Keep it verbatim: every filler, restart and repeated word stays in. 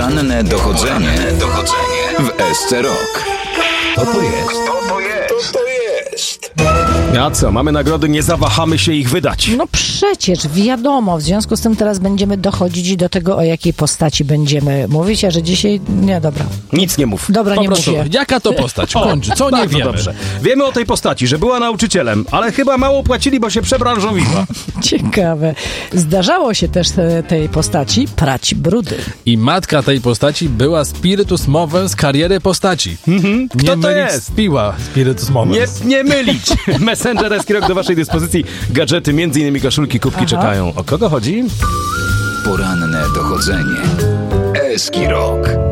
Poranne dochodzenie, dochodzenie w S C Rock. Co to jest? Co to jest? Co to jest? A co, mamy nagrody, nie zawahamy się ich wydać. No przecież, wiadomo, w związku z tym teraz będziemy dochodzić do tego, o jakiej postaci będziemy mówić, a że dzisiaj... Nie, dobra. Nic nie mów. Dobra, Po nie prostu, mówię. jaka to postać? Kończy, co nie Bardzo wiemy? dobrze. Wiemy o tej postaci, że była nauczycielem, ale chyba mało płacili, bo się przebranżowiła. Ciekawe. Zdarzało się też te, tej postaci prać brudy. I matka tej postaci była spiritus movens kariery postaci. Mhm. Kto nie to mylić jest? z piła spiritus Nie, movens. nie mylić. Messenger Eski Rock do waszej dyspozycji. Gadżety, między innymi koszulki, kubki Aha. czekają. O kogo chodzi? Poranne dochodzenie. Eski Rock.